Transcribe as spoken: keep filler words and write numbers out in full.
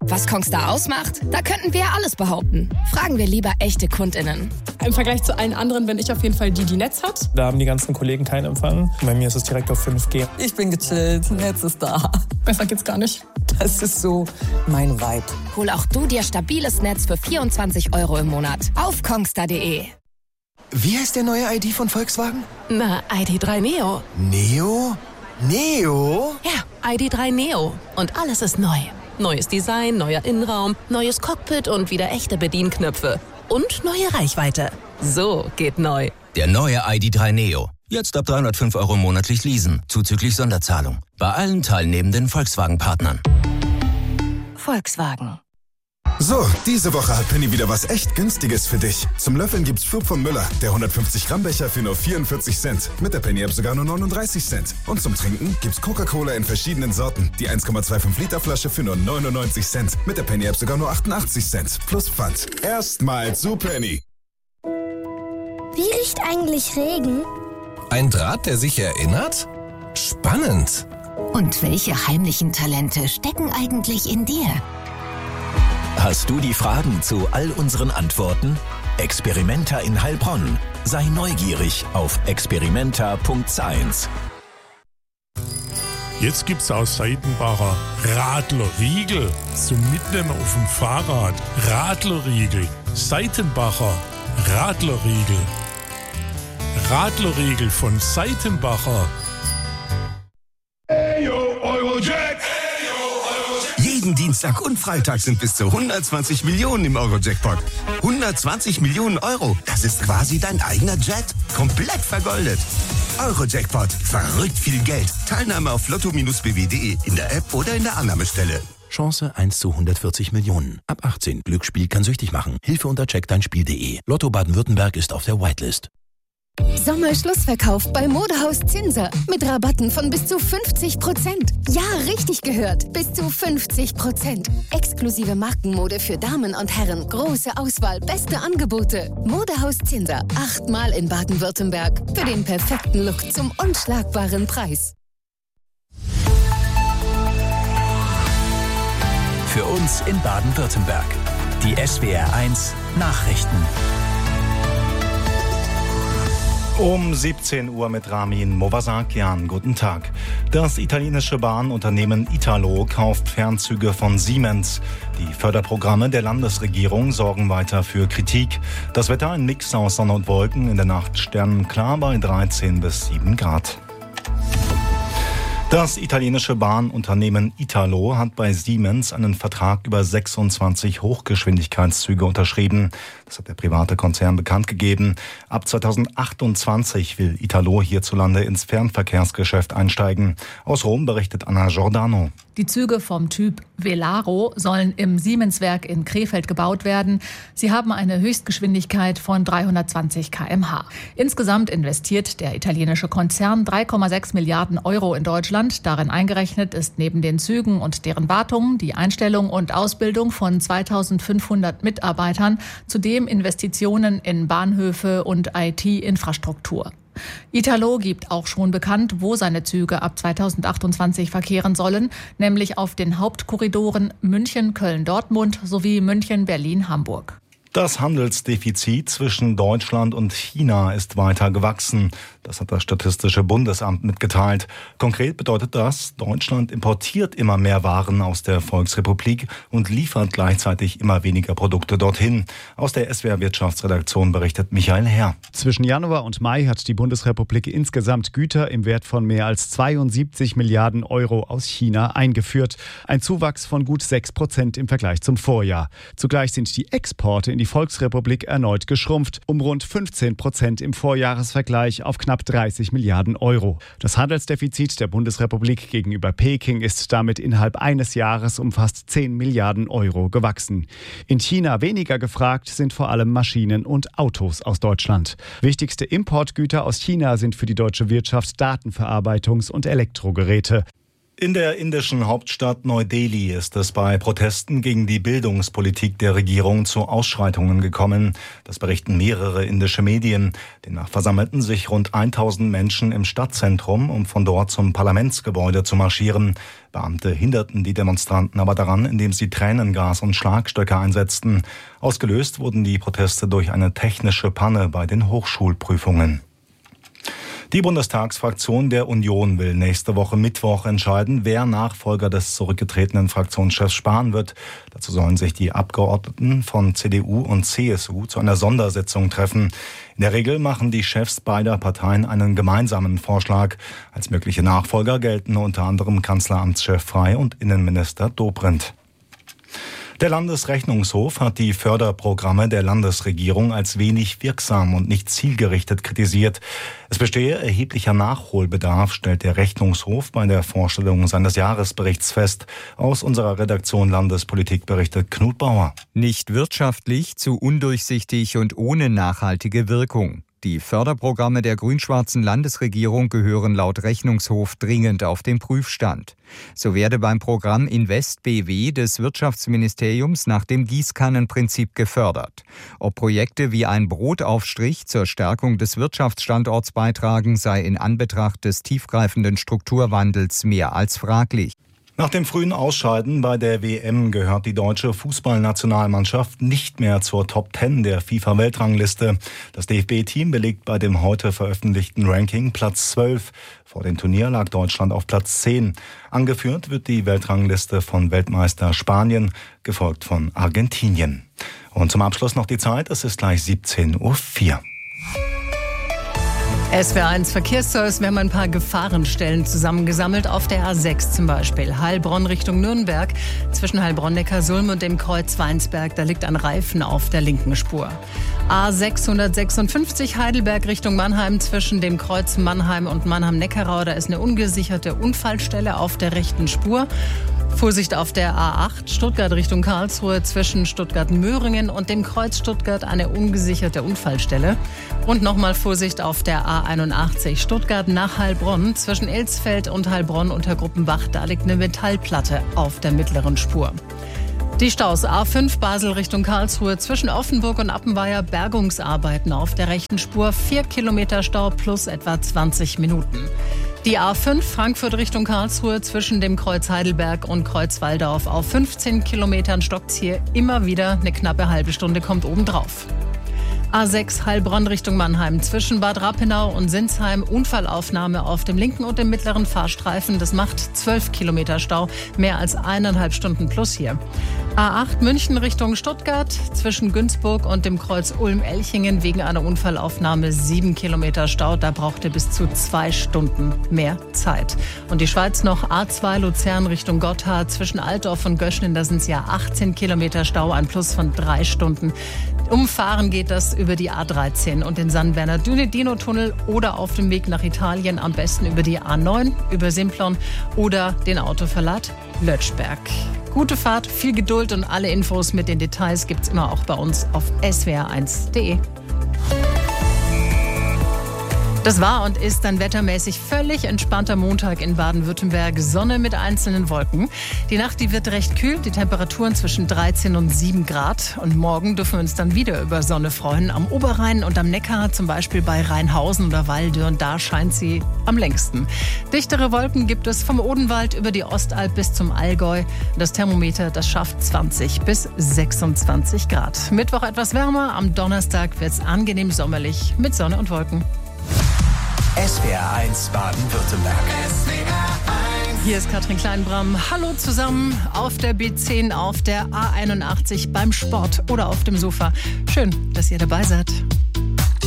Was Kongstar ausmacht? Da könnten wir alles behaupten. Fragen wir lieber echte KundInnen. Im Vergleich zu allen anderen bin ich auf jeden Fall die, die Netz hat. Da haben die ganzen Kollegen keinen Empfang. Bei mir ist es direkt auf fünf G. Ich bin gechillt, Netz ist da. Besser geht's gar nicht. Das ist so mein Vibe. Hol auch du dir stabiles Netz für vierundzwanzig Euro im Monat auf kongstar punkt de. Wie heißt der neue I D von Volkswagen? Na, I D drei Neo. Neo? Neo? Ja, I D drei Neo. Und alles ist neu. Neues Design, neuer Innenraum, neues Cockpit und wieder echte Bedienknöpfe. Und neue Reichweite. So geht neu. Der neue I D drei Neo. Jetzt ab dreihundertfünf Euro monatlich leasen, zuzüglich Sonderzahlung. Bei allen teilnehmenden Volkswagen-Partnern. Volkswagen. So, diese Woche hat Penny wieder was echt Günstiges für dich. Zum Löffeln gibt's Flug von Müller, der hundertfünfzig Gramm Becher für nur vierundvierzig Cent. Mit der Penny-App sogar nur neununddreißig Cent. Und zum Trinken gibt's Coca-Cola in verschiedenen Sorten. Die eins Komma fünfundzwanzig Liter Flasche für nur neunundneunzig Cent. Mit der Penny-App sogar nur achtundachtzig Cent. Plus Pfand. Erstmals zu Penny. Wie riecht eigentlich Regen? Ein Draht, der sich erinnert? Spannend. Und welche heimlichen Talente stecken eigentlich in dir? Hast du die Fragen zu all unseren Antworten? Experimenta in Heilbronn. Sei neugierig auf experimenta punkt science. Jetzt gibt's aus Seitenbacher Radlerriegel zum Mitnehmen auf dem Fahrrad. Radlerriegel. Seitenbacher Radlerriegel. Radlerriegel von Seitenbacher. Hey yo, Eurojack! Jeden Dienstag und Freitag sind bis zu hundertzwanzig Millionen im Euro-Jackpot. hundertzwanzig Millionen Euro, das ist quasi dein eigener Jet. Komplett vergoldet. Euro-Jackpot, verrückt viel Geld. Teilnahme auf lotto b w punkt de in der App oder in der Annahmestelle. Chance eins zu hundertvierzig Millionen. Ab achtzehn. Glücksspiel kann süchtig machen. Hilfe unter check dein Spiel punkt de. Lotto Baden-Württemberg ist auf der Whitelist. Sommerschlussverkauf bei Modehaus Zinser. Mit Rabatten von bis zu fünfzig Prozent. Ja, richtig gehört. Bis zu fünfzig Prozent. Exklusive Markenmode für Damen und Herren. Große Auswahl, beste Angebote. Modehaus Zinser. Achtmal in Baden-Württemberg. Für den perfekten Look zum unschlagbaren Preis. Für uns in Baden-Württemberg. Die S W R eins Nachrichten. Um siebzehn Uhr mit Ramin Movasakian. Guten Tag. Das italienische Bahnunternehmen Italo kauft Fernzüge von Siemens. Die Förderprogramme der Landesregierung sorgen weiter für Kritik. Das Wetter ein Mix aus Sonne und Wolken. In der Nacht sternenklar bei dreizehn bis sieben Grad. Das italienische Bahnunternehmen Italo hat bei Siemens einen Vertrag über sechsundzwanzig Hochgeschwindigkeitszüge unterschrieben. Das hat der private Konzern bekannt gegeben. Ab zweitausendachtundzwanzig will Italo hierzulande ins Fernverkehrsgeschäft einsteigen. Aus Rom berichtet Anna Giordano. Die Züge vom Typ Velaro sollen im Siemenswerk in Krefeld gebaut werden. Sie haben eine Höchstgeschwindigkeit von dreihundertzwanzig Kilometer pro Stunde. Insgesamt investiert der italienische Konzern drei Komma sechs Milliarden Euro in Deutschland. Darin eingerechnet ist neben den Zügen und deren Wartung die Einstellung und Ausbildung von zweitausendfünfhundert Mitarbeitern, zudem Investitionen in Bahnhöfe und I T-Infrastruktur. Italo gibt auch schon bekannt, wo seine Züge ab zweitausendachtundzwanzig verkehren sollen, nämlich auf den Hauptkorridoren München, Köln, Dortmund sowie München, Berlin, Hamburg. Das Handelsdefizit zwischen Deutschland und China ist weiter gewachsen. Das hat das Statistische Bundesamt mitgeteilt. Konkret bedeutet das, Deutschland importiert immer mehr Waren aus der Volksrepublik und liefert gleichzeitig immer weniger Produkte dorthin. Aus der S W R Wirtschaftsredaktion berichtet Michael Herr. Zwischen Januar und Mai hat die Bundesrepublik insgesamt Güter im Wert von mehr als zweiundsiebzig Milliarden Euro aus China eingeführt. Ein Zuwachs von gut sechs Prozent im Vergleich zum Vorjahr. Zugleich sind die Exporte in die Volksrepublik erneut geschrumpft, um rund fünfzehn Prozent im Vorjahresvergleich auf knapp dreißig Milliarden Euro. Das Handelsdefizit der Bundesrepublik gegenüber Peking ist damit innerhalb eines Jahres um fast zehn Milliarden Euro gewachsen. In China weniger gefragt sind vor allem Maschinen und Autos aus Deutschland. Wichtigste Importgüter aus China sind für die deutsche Wirtschaft Datenverarbeitungs- und Elektrogeräte. In der indischen Hauptstadt Neu-Delhi ist es bei Protesten gegen die Bildungspolitik der Regierung zu Ausschreitungen gekommen. Das berichten mehrere indische Medien. Demnach versammelten sich rund tausend Menschen im Stadtzentrum, um von dort zum Parlamentsgebäude zu marschieren. Beamte hinderten die Demonstranten aber daran, indem sie Tränengas und Schlagstöcke einsetzten. Ausgelöst wurden die Proteste durch eine technische Panne bei den Hochschulprüfungen. Die Bundestagsfraktion der Union will nächste Woche Mittwoch entscheiden, wer Nachfolger des zurückgetretenen Fraktionschefs Spahn wird. Dazu sollen sich die Abgeordneten von C D U und C S U zu einer Sondersitzung treffen. In der Regel machen die Chefs beider Parteien einen gemeinsamen Vorschlag. Als mögliche Nachfolger gelten unter anderem Kanzleramtschef Frey und Innenminister Dobrindt. Der Landesrechnungshof hat die Förderprogramme der Landesregierung als wenig wirksam und nicht zielgerichtet kritisiert. Es bestehe erheblicher Nachholbedarf, stellt der Rechnungshof bei der Vorstellung seines Jahresberichts fest. Aus unserer Redaktion Landespolitik berichtet Knut Bauer. Nicht wirtschaftlich, zu undurchsichtig und ohne nachhaltige Wirkung. Die Förderprogramme der grün-schwarzen Landesregierung gehören laut Rechnungshof dringend auf den Prüfstand. So werde beim Programm Invest B W des Wirtschaftsministeriums nach dem Gießkannenprinzip gefördert. Ob Projekte wie ein Brotaufstrich zur Stärkung des Wirtschaftsstandorts beitragen, sei in Anbetracht des tiefgreifenden Strukturwandels mehr als fraglich. Nach dem frühen Ausscheiden bei der W M gehört die deutsche Fußballnationalmannschaft nicht mehr zur Top zehn der FIFA-Weltrangliste. Das D F B-Team belegt bei dem heute veröffentlichten Ranking Platz zwölf. Vor dem Turnier lag Deutschland auf Platz zehn. Angeführt wird die Weltrangliste von Weltmeister Spanien, gefolgt von Argentinien. Und zum Abschluss noch die Zeit, es ist gleich siebzehn Uhr vier. S W R eins Verkehrsservice, wir haben ein paar Gefahrenstellen zusammengesammelt. Auf der A sechs zum Beispiel, Heilbronn Richtung Nürnberg. Zwischen Heilbronn-Neckarsulm und dem Kreuz Weinsberg, da liegt ein Reifen auf der linken Spur. A sechshundertsechsundfünfzig Heidelberg Richtung Mannheim. Zwischen dem Kreuz Mannheim und Mannheim-Neckarau, da ist eine ungesicherte Unfallstelle auf der rechten Spur. Vorsicht auf der A acht, Stuttgart Richtung Karlsruhe, zwischen Stuttgart-Möhringen und dem Kreuz Stuttgart eine ungesicherte Unfallstelle. Und nochmal Vorsicht auf der A einundachtzig, Stuttgart nach Heilbronn, zwischen Elsfeld und Heilbronn unter Gruppenbach, da liegt eine Metallplatte auf der mittleren Spur. Die Staus A fünf Basel Richtung Karlsruhe, zwischen Offenburg und Appenweier Bergungsarbeiten auf der rechten Spur, vier Kilometer Stau plus etwa zwanzig Minuten. Die A fünf Frankfurt Richtung Karlsruhe, zwischen dem Kreuz Heidelberg und Kreuz Walldorf auf fünfzehn Kilometern stockt's hier immer wieder, eine knappe halbe Stunde kommt obendrauf. A sechs Heilbronn Richtung Mannheim, zwischen Bad Rappenau und Sinsheim Unfallaufnahme auf dem linken und dem mittleren Fahrstreifen. Das macht zwölf Kilometer Stau, mehr als eineinhalb Stunden plus hier. A acht München Richtung Stuttgart, zwischen Günzburg und dem Kreuz Ulm-Elchingen wegen einer Unfallaufnahme sieben Kilometer Stau. Da braucht ihr bis zu zwei Stunden mehr Zeit. Und die Schweiz noch A zwei Luzern Richtung Gotthard, zwischen Altdorf und Göschlen, da sind es ja achtzehn Kilometer Stau, ein Plus von drei Stunden. Umfahren geht das über die A dreizehn und den San Bernardino-Tunnel oder auf dem Weg nach Italien am besten über die A neun, über Simplon oder den Autoverlad Lötschberg. Gute Fahrt, viel Geduld und alle Infos mit den Details gibt's immer auch bei uns auf S W R eins punkt de. Das war und ist ein wettermäßig völlig entspannter Montag in Baden-Württemberg. Sonne mit einzelnen Wolken. Die Nacht, die wird recht kühl, die Temperaturen zwischen dreizehn und sieben Grad. Und morgen dürfen wir uns dann wieder über Sonne freuen. Am Oberrhein und am Neckar, zum Beispiel bei Rheinhausen oder Walldürn, da scheint sie am längsten. Dichtere Wolken gibt es vom Odenwald über die Ostalb bis zum Allgäu. Das Thermometer, das schafft zwanzig bis sechsundzwanzig Grad. Mittwoch etwas wärmer, am Donnerstag wird es angenehm sommerlich mit Sonne und Wolken. S W R eins Baden-Württemberg. Hier ist Katrin Kleinbram. Hallo zusammen auf der B zehn, auf der A einundachtzig, beim Sport oder auf dem Sofa. Schön, dass ihr dabei seid.